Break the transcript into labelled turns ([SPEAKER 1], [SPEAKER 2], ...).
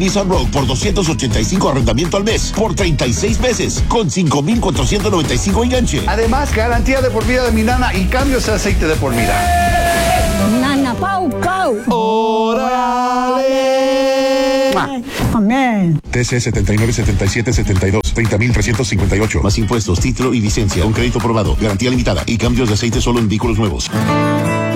[SPEAKER 1] Nissan Rogue por 285 arrendamiento al mes por 36 meses con 5,495 enganche.
[SPEAKER 2] Además, garantía de por vida de mi nana y cambios de aceite de por vida.
[SPEAKER 3] Nana Pau Pau.
[SPEAKER 2] ¡Órale!
[SPEAKER 3] Amén.
[SPEAKER 4] TC 797772 30,358.
[SPEAKER 1] Más impuestos, título y licencia. Con crédito aprobado. Garantía limitada. Y cambios de aceite solo en vehículos nuevos.